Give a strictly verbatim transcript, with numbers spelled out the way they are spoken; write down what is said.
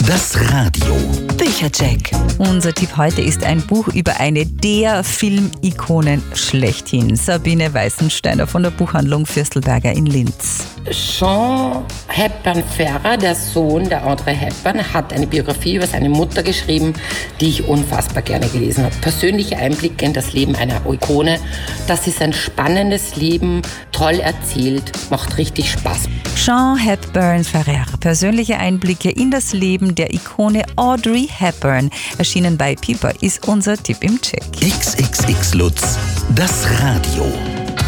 Das Radio. Büchercheck. Unser Tipp heute ist ein Buch über eine der Filmikonen schlechthin. Sabine Weißensteiner von der Buchhandlung Fürstelberger in Linz. Jean Hepburn-Ferrer, der Sohn der Audrey Hepburn, hat eine Biografie über seine Mutter geschrieben, die ich unfassbar gerne gelesen habe. Persönliche Einblicke in das Leben einer Ikone. Das ist ein spannendes Leben, toll erzählt, macht richtig Spaß. Jean Hepburn-Ferrer. Persönliche Einblicke in das Leben der Ikone Audrey Hepburn. Erschienen bei Piper ist unser Tipp im Check. X X X Lutz. Das Radio.